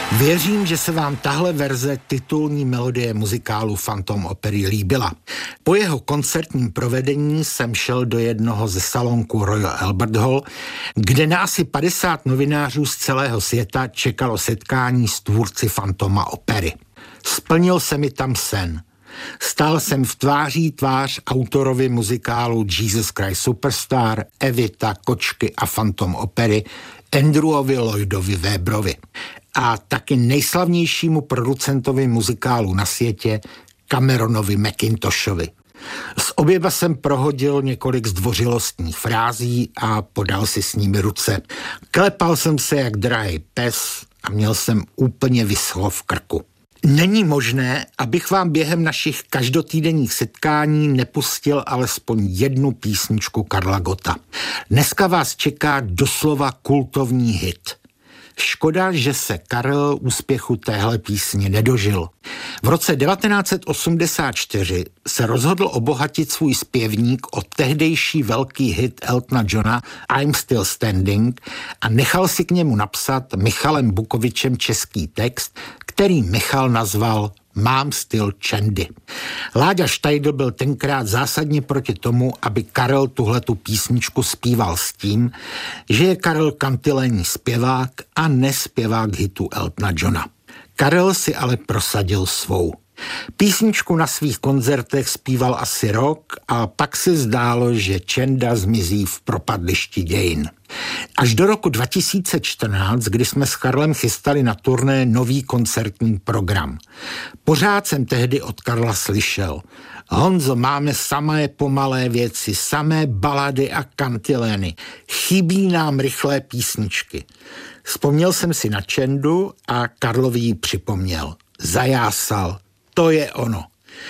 Věřím, že se vám tahle verze titulní melodie muzikálu Phantom opery líbila. Po jeho koncertním provedení jsem šel do jednoho ze salonků Royal Albert Hall, kde na asi 50 novinářů z celého světa čekalo setkání s tvůrci Phantoma opery. Splnil se mi tam sen. Stál jsem v tváří tvář autorovi muzikálu Jesus Christ Superstar, Evita, Kočky a Phantom opery, Andrewovi Lloydovi Webberovi a taky nejslavnějšímu producentovi muzikálu na světě Cameronovi Mackintoshovi. Z oběma jsem prohodil několik zdvořilostních frází a podal si s nimi ruce. Klepal jsem se jak drahý pes a měl jsem úplně vyschlo v krku. Není možné, abych vám během našich každotýdenních setkání nepustil alespoň jednu písničku Karla Gotta. Dneska vás čeká doslova kultovní hit. Škoda, že se Karel úspěchu téhle písně nedožil. V roce 1984 se rozhodl obohatit svůj zpěvník o tehdejší velký hit Eltona Johna I'm Still Standing a nechal si k němu napsat Michalem Bukovičem český text, který Michal nazval Mám styl Chandy. Láďa Štajdl byl tenkrát zásadně proti tomu, aby Karel tuhletu písničku zpíval s tím, že je Karel kantilénní zpěvák a nespěvák hitu Eltona Johna. Karel si ale prosadil svou. Písničku na svých koncertech zpíval asi rok a pak se zdálo, že Čenda zmizí v propadlišti dějin. Až do roku 2014, kdy jsme s Karlem chystali na turné nový koncertní program. Pořád jsem tehdy od Karla slyšel: Honzo, máme samé pomalé věci, samé balady a kantilény. Chybí nám rychlé písničky. Vzpomněl jsem si na Čendu a Karlovi ji připomněl. Zajásal. To je ono.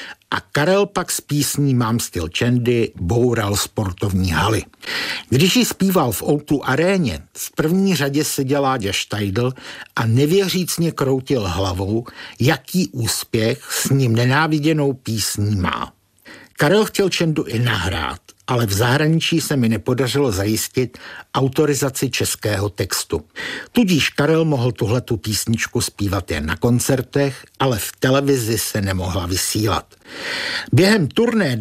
A Karel pak s písní Mám styl Chandy boural sportovní haly. Když ji zpíval v O2 aréně, v první řadě seděl Láďa Štajdl a nevěřícně kroutil hlavou, jaký úspěch s ním nenáviděnou písní má. Karel chtěl Chandu i nahrát, ale v zahraničí se mi nepodařilo zajistit autorizaci českého textu. Tudíž Karel mohl tuhletu písničku zpívat jen na koncertech, ale v televizi se nemohla vysílat. Během turné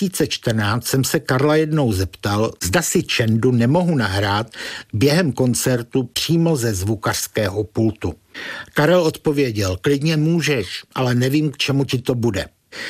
2014 jsem se Karla jednou zeptal, zda si Chandu nemohu nahrát během koncertu přímo ze zvukařského pultu. Karel odpověděl: klidně můžeš, ale nevím, k čemu ti to bude.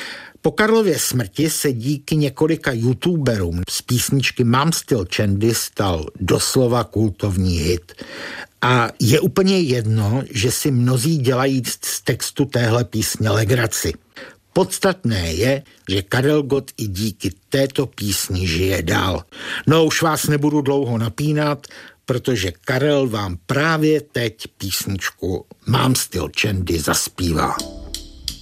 Po Karlově smrti se díky několika youtuberům z písničky Mám styl Chandy stal doslova kultovní hit. A je úplně jedno, že si mnozí dělají z textu téhle písně legraci. Podstatné je, že Karel Gott i díky této písni žije dál. No už vás nebudu dlouho napínat, protože Karel vám právě teď písničku Mám styl Chandy zaspívá.